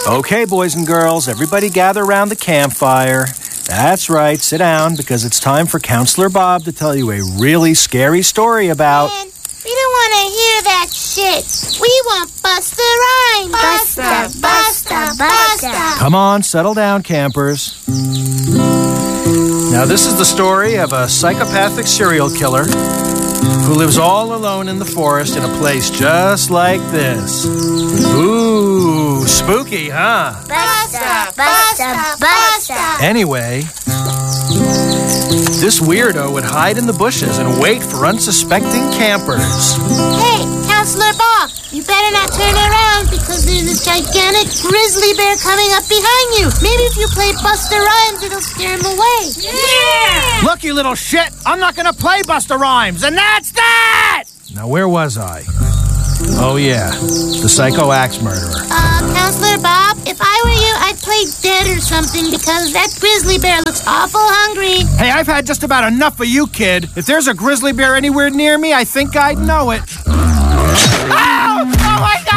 Okay, boys and girls, everybody gather around the campfire. That's right, sit down, because it's time for Counselor Bob to tell you a really scary story about... Man, we don't want to hear that shit. We want Busta Rhymes. Busta, Busta, Busta. Come on, settle down, campers. Now, this is the story of a psychopathic serial killer who lives all alone in the forest in a place just like this. Ooh, spooky, huh? Busta, Busta, Busta. Anyway, this weirdo would hide in the bushes and wait for unsuspecting campers. Hey, Counselor Bob, you better not turn around because there's this gigantic grizzly bear coming up behind you. Maybe if you play Busta Rhymes, it'll scare him away. Yeah! Look, you little shit, I'm not gonna play Busta Rhymes, and that's that! Now, where was I? Oh, yeah, the Psycho Axe Murderer. Counselor Bob, if I were you, I'd play dead or something because that grizzly bear looks awful hungry. Hey, I've had just about enough of you, kid. If there's a grizzly bear anywhere near me, I think I'd know it. Oh! Oh, my God!